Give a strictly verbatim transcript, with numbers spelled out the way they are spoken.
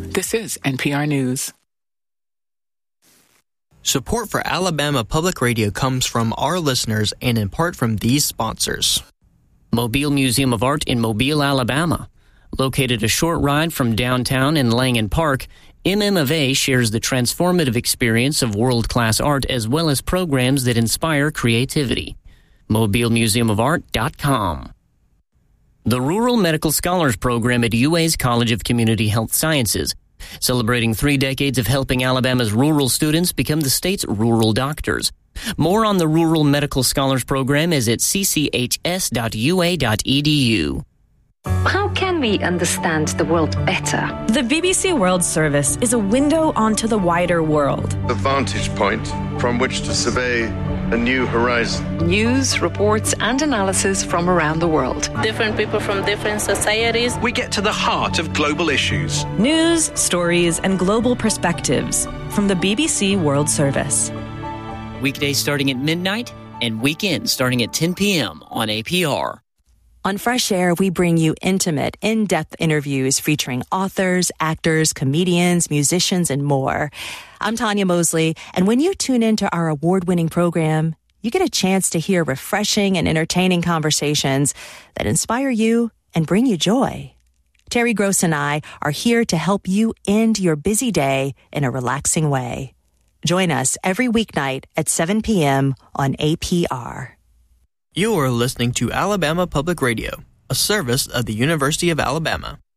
This is N P R News. Support for Alabama Public Radio comes from our listeners and in part from these sponsors. Mobile Museum of Art in Mobile, Alabama. Located a short ride from downtown in Langen Park, M M of A shares the transformative experience of world-class art as well as programs that inspire creativity. mobile museum of art dot com. The Rural Medical Scholars Program at U A's College of Community Health Sciences, celebrating three decades of helping Alabama's rural students become the state's rural doctors. More on the Rural Medical Scholars Program is at c c h s dot u a dot e d u. How can we understand the world better? The B B C World Service is a window onto the wider world. The vantage point from which to survey a new horizon. News, reports, and analysis from around the world. Different people from different societies. We get to the heart of global issues. News, stories, and global perspectives from the B B C World Service. Weekdays starting at midnight and weekends starting at ten p.m. on A P R. On Fresh Air, we bring you intimate, in-depth interviews featuring authors, actors, comedians, musicians, and more. I'm Tanya Mosley, and when you tune into our award-winning program, you get a chance to hear refreshing and entertaining conversations that inspire you and bring you joy. Terry Gross and I are here to help you end your busy day in a relaxing way. Join us every weeknight at seven p.m. on A P R. You are listening to Alabama Public Radio, a service of the University of Alabama.